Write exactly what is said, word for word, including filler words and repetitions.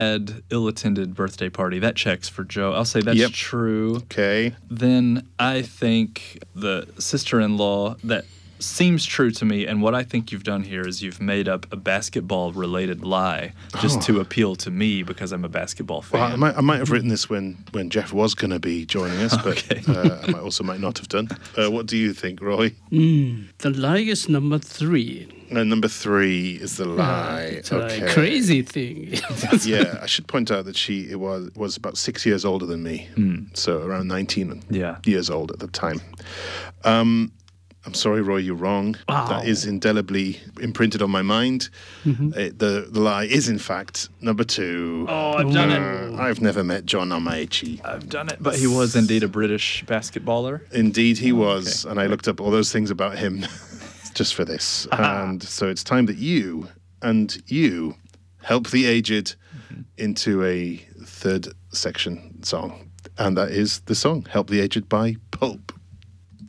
Had ill-attended birthday party. That checks for Joe. I'll say that's Yep. true. Okay. Then I think the sister-in-law, that seems true to me. And what I think you've done here is you've made up a basketball-related lie just Oh. to appeal to me because I'm a basketball fan. Well, I might, I might have written this when, when Jeff was going to be joining us, but Okay. uh, I might also might not have done. Uh, what do you think, Roy? Mm, the lie is number three. No, number three is the lie. It's a okay. crazy thing. Yeah, I should point out that she it was was about six years older than me, so around nineteen Yeah. years old at the time. Um, I'm sorry, Roy, you're wrong. Wow. That is indelibly imprinted on my mind. Uh, the the lie is, in fact, number two. Oh, I've done it. Uh, I've never met John Amaechi. I've done it. But he was indeed a British basketballer. Indeed, he was, and I looked up all those things about him just for this. And so it's time that you and you help the aged into a third section song, and that is the song "Help the Aged" by Pulp.